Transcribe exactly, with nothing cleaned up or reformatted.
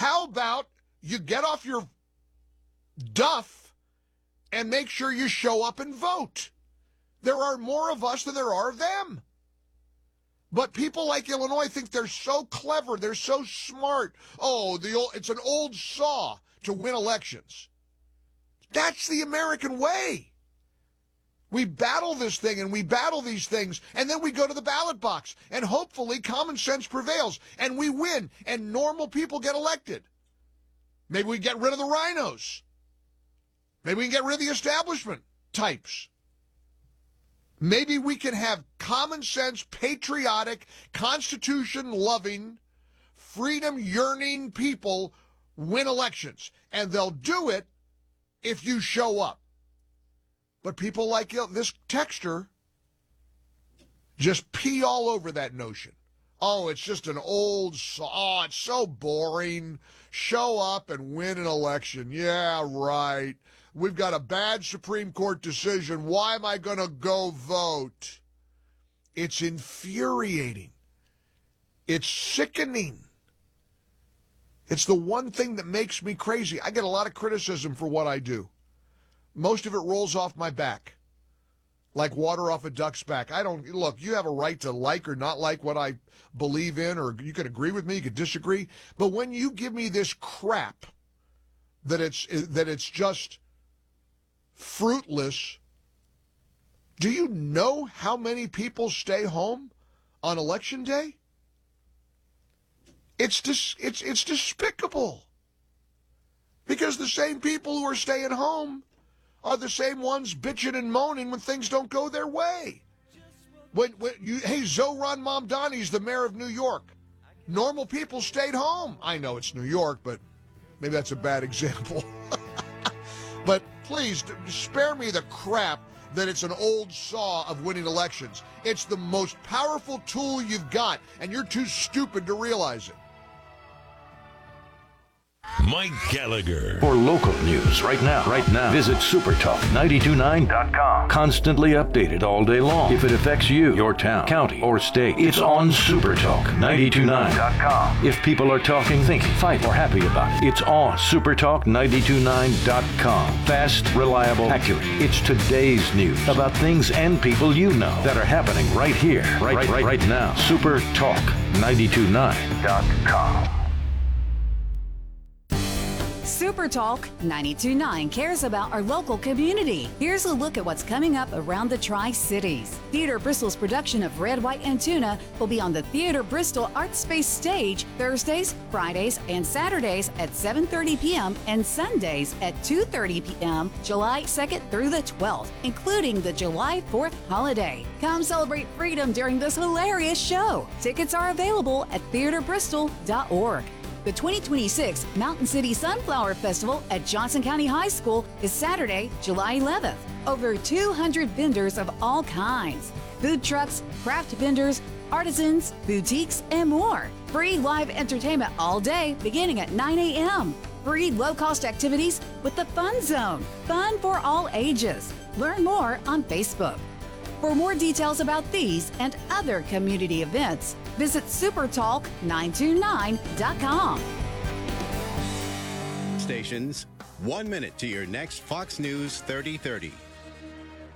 How about you get off your duff and make sure you show up and vote? There are more of us than there are of them. But people like Illinois think they're so clever, they're so smart. Oh, the old, it's an old saw to win elections. That's the American way. We battle this thing and we battle these things, and then we go to the ballot box, and hopefully common sense prevails, and we win, and normal people get elected. Maybe we get rid of the rhinos. Maybe we can get rid of the establishment types. Maybe we can have common sense, patriotic, Constitution-loving, freedom-yearning people win elections, and they'll do it if you show up. But people like this texter just pee all over that notion. Oh, it's just an old, oh, it's so boring. Show up and win an election. Yeah, right. We've got a bad Supreme Court decision. Why am I going to go vote? It's infuriating. It's sickening. It's the one thing that makes me crazy. I get a lot of criticism for what I do. Most of it rolls off my back, like water off a duck's back. I don't, look, you have a right to like or not like what I believe in, or you could agree with me, you could disagree. But when you give me this crap that it's that it's just fruitless, do you know how many people stay home on Election Day? It's dis, it's it's despicable. Because the same people who are staying home are the same ones bitching and moaning when things don't go their way. When, when you, hey, Zohran Mamdani's the mayor of New York. Normal people stayed home. I know it's New York, but maybe that's a bad example. But please, spare me the crap that it's an old saw of winning elections. It's the most powerful tool you've got, and you're too stupid to realize it. Mike Gallagher. For local news right now, right now, visit super talk nine two nine dot com. Constantly updated all day long. If it affects you, your town, county, or state, it's on Supertalk nine two nine dot com. If people are talking, thinking, fight, or happy about it, it's on Supertalk nine two nine dot com. Fast, reliable, accurate. It's today's news about things and people you know that are happening right here, right, right, right, right now. Supertalk nine two nine dot com. SuperTalk ninety-two point nine cares about our local community. Here's a look at what's coming up around the Tri-Cities. Theater Bristol's production of Red, White, and Tuna will be on the Theater Bristol Art Space stage Thursdays, Fridays, and Saturdays at seven thirty p.m. and Sundays at two thirty p.m. July second through the twelfth, including the July fourth holiday. Come celebrate freedom during this hilarious show. Tickets are available at theater bristol dot org. The twenty twenty-six Mountain City Sunflower Festival at Johnson County High School is Saturday, July eleventh. Over two hundred vendors of all kinds. Food trucks, craft vendors, artisans, boutiques, and more. Free live entertainment all day beginning at nine a.m. Free low-cost activities with the Fun Zone. Fun for all ages. Learn more on Facebook. For more details about these and other community events, visit supertalk nine two nine dot com. Stations, one minute to your next Fox News thirty thirty.